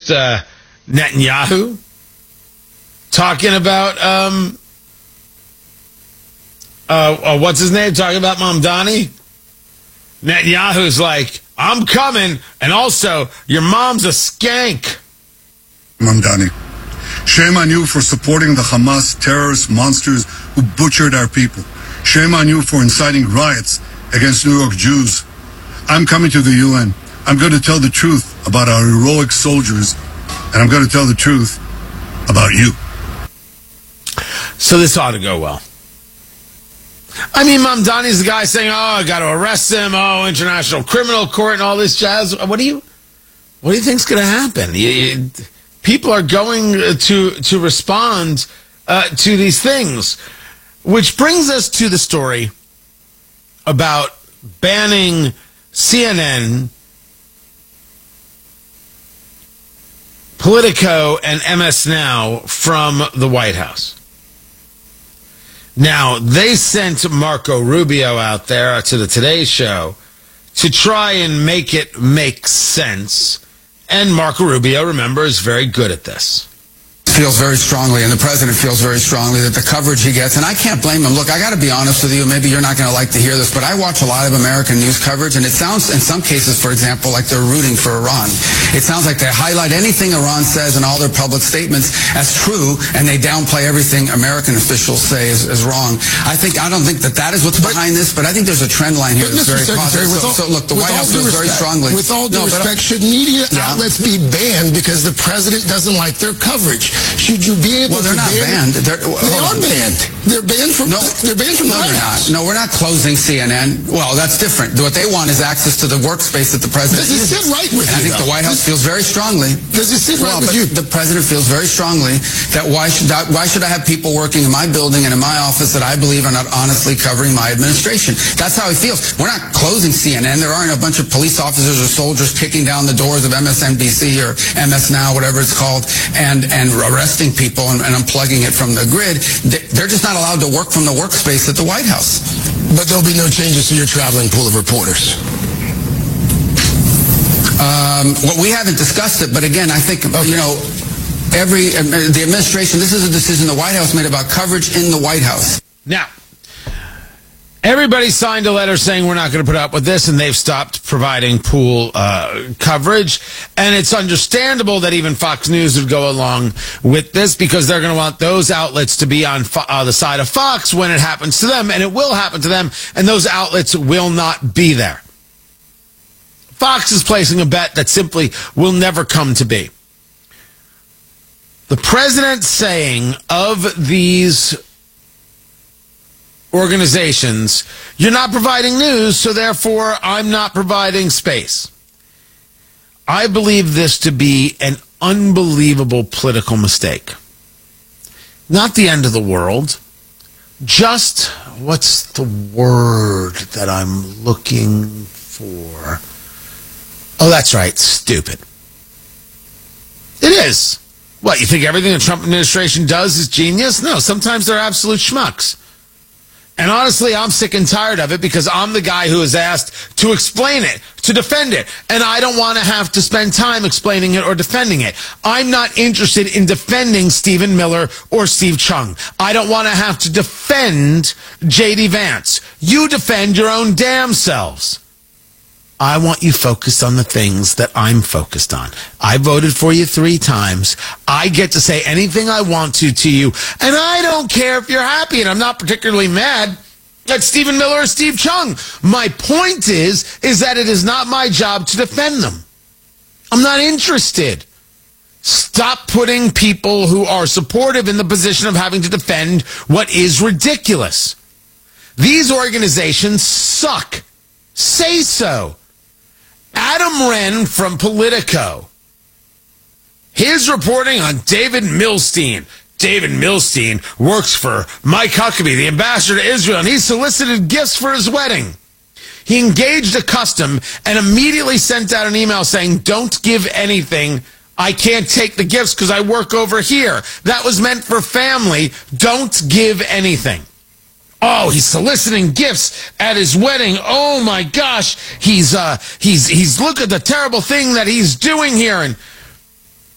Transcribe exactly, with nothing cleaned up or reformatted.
just uh, Netanyahu talking about, um, uh, uh, what's his name? Talking about Mamdani? Netanyahu's like, I'm coming, and also, your mom's a skank. Mamdani, shame on you for supporting the Hamas terrorist monsters who butchered our people. Shame on you for inciting riots against New York Jews. I'm coming to the U N. I'm going to tell the truth about our heroic soldiers, and I'm going to tell the truth about you. So this ought to go well. I mean, Mamdani's the guy saying, oh, I got to arrest him, oh, International Criminal Court and all this jazz. What do you, what do you think's going to happen? You, you, people are going to, to respond uh, to these things, which brings us to the story about banning C N N, Politico, and M S Now from the White House. Now, they sent Marco Rubio out there to the Today Show to try and make it make sense. And Marco Rubio, remember, is very good at this. Feels very strongly, and the president feels very strongly that the coverage he gets, and I can't blame him. Look, I got to be honest with you, maybe you're not going to like to hear this, but I watch a lot of American news coverage, and it sounds, in some cases, for example, like they're rooting for Iran. It sounds like they highlight anything Iran says in all their public statements as true, and they downplay everything American officials say is, is wrong. I think, I don't think that that is what's but, behind this, but I think there's a trend line here that's very positive. So, so, look, the White House feels very strongly. With all due no, respect, should media yeah. outlets be banned because the president doesn't like their coverage? Should you be able well, they're to not ban? banned. They're, they are banned. They're banned from. No, they're banned from no, the White they're House. not. No, we're not closing C N N. Well, that's different. What they want is access to the workspace that the president. Does it sit right with and you? I think though? the White House feels very strongly. Does it sit well, right with but you? The president feels very strongly that why should I, why should I have people working in my building and in my office that I believe are not honestly covering my administration? That's how he feels. We're not closing C N N. There aren't a bunch of police officers or soldiers kicking down the doors of M S N B C or M S Now, whatever it's called, and and arresting people and, and unplugging it from the grid. They're just not allowed to work from the workspace at the White House. But there'll be no changes to your traveling pool of reporters. Um, well, we haven't discussed it, but again, I think, okay. you know, every, uh, the administration, this is a decision the White House made about coverage in the White House. Now, everybody signed a letter saying we're not going to put up with this, and they've stopped providing pool uh, coverage. And it's understandable that even Fox News would go along with this because they're going to want those outlets to be on fo- uh, the side of Fox when it happens to them, and it will happen to them, and those outlets will not be there. Fox is placing a bet that simply will never come to be. The president saying of these organizations, you're not providing news, so therefore I'm not providing space. I believe this to be an unbelievable political mistake. Not the end of the world. Just, what's the word that I'm looking for? Oh, that's right, stupid. It is. What, you think everything the Trump administration does is genius? No, sometimes they're absolute schmucks. And honestly, I'm sick and tired of it because I'm the guy who is asked to explain it, to defend it. And I don't want to have to spend time explaining it or defending it. I'm not interested in defending Stephen Miller or Steve Chung. I don't want to have to defend J D Vance. You defend your own damn selves. I want you focused on the things that I'm focused on. I voted for you three times. I get to say anything I want to to you. And I don't care if you're happy. And I'm not particularly mad at Stephen Miller or Steve Chung. My point is, is that it is not my job to defend them. I'm not interested. Stop putting people who are supportive in the position of having to defend what is ridiculous. These organizations suck. Say so. Adam Wren from Politico. His reporting on David Milstein. David Milstein works for Mike Huckabee, the ambassador to Israel, and he solicited gifts for his wedding. He engaged a custom and immediately sent out an email saying, don't give anything. I can't take the gifts because I work over here. That was meant for family. Don't give anything. Oh, he's soliciting gifts at his wedding. Oh my gosh, he's uh, he's he's look at the terrible thing that he's doing here. And